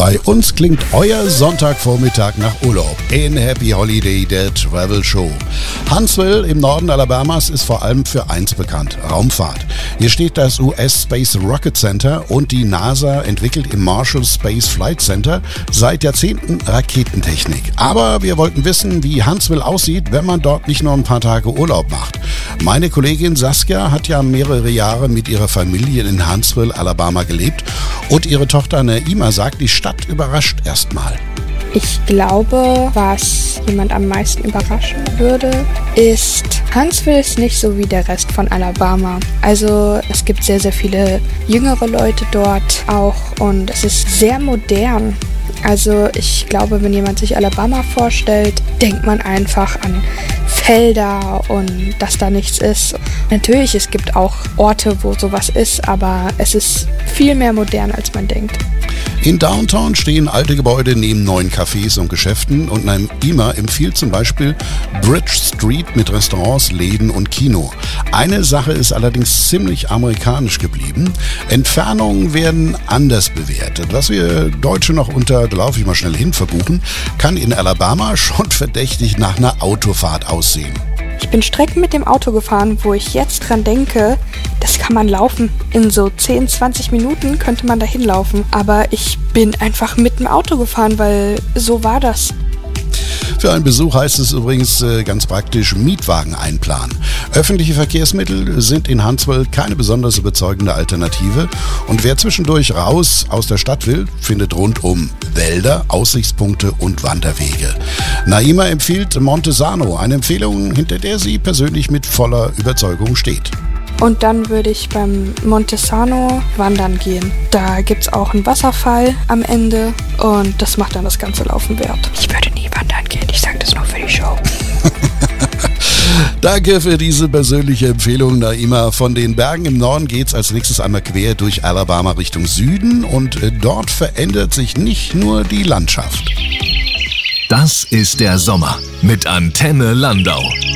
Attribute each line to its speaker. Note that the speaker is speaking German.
Speaker 1: Bei uns klingt euer Sonntagvormittag nach Urlaub. In Happy Holiday, der Travel Show. Huntsville im Norden Alabamas ist vor allem für eins bekannt: Raumfahrt. Hier steht das US Space Rocket Center und die NASA entwickelt im Marshall Space Flight Center seit Jahrzehnten Raketentechnik. Aber wir wollten wissen, wie Huntsville aussieht, wenn man dort nicht nur ein paar Tage Urlaub macht. Meine Kollegin Saskia hat ja mehrere Jahre mit ihrer Familie in Huntsville, Alabama gelebt und ihre Tochter Naima sagt, die Stadt überrascht erstmal.
Speaker 2: Ich glaube, was jemand am meisten überraschen würde, ist, Huntsville ist nicht so wie der Rest von Alabama. Also es gibt sehr, sehr viele jüngere Leute dort auch und es ist sehr modern. Also ich glaube, wenn jemand sich Alabama vorstellt, denkt man einfach an Felder und dass da nichts ist. Natürlich, es gibt auch Orte, wo sowas ist, aber es ist viel mehr modern, als man denkt.
Speaker 1: In Downtown stehen alte Gebäude neben neuen Cafés und Geschäften und Naima empfiehlt zum Beispiel Bridge Street mit Restaurants, Läden und Kino. Eine Sache ist allerdings ziemlich amerikanisch geblieben. Entfernungen werden anders bewertet. Was wir Deutsche noch unter, da laufe ich mal schnell hin, verbuchen, kann in Alabama schon verdächtig nach einer Autofahrt aussehen.
Speaker 2: Ich bin Strecken mit dem Auto gefahren, wo ich jetzt dran denke, das kann man laufen. In so 10, 20 Minuten könnte man dahin laufen. Aber ich bin einfach mit dem Auto gefahren, weil so war das.
Speaker 1: Für einen Besuch heißt es übrigens ganz praktisch Mietwagen einplanen. Öffentliche Verkehrsmittel sind in Huntsville keine besonders überzeugende Alternative. Und wer zwischendurch raus aus der Stadt will, findet rundum Wälder, Aussichtspunkte und Wanderwege. Naima empfiehlt Montesano, eine Empfehlung, hinter der sie persönlich mit voller Überzeugung steht.
Speaker 2: Und dann würde ich beim Montesano wandern gehen. Da gibt es auch einen Wasserfall am Ende und das macht dann das ganze Laufen wert. Ich würde nie wandern gehen, ich sage das nur für die Show.
Speaker 1: Danke für diese persönliche Empfehlung, Naima. Von den Bergen im Norden geht's als nächstes einmal quer durch Alabama Richtung Süden und dort verändert sich nicht nur die Landschaft.
Speaker 3: Das ist der Sommer mit Antenne Landau.